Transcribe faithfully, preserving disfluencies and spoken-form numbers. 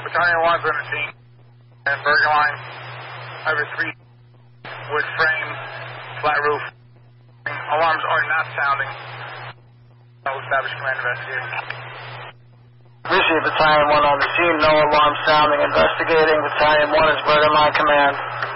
Battalion one's on the scene. And Bergen Line, over three, wood frame, flat roof. Alarms are not sounding. I'll establish command investigation. Receive Battalion one on the scene, no alarm sounding, investigating. Battalion one is Bergen Line command.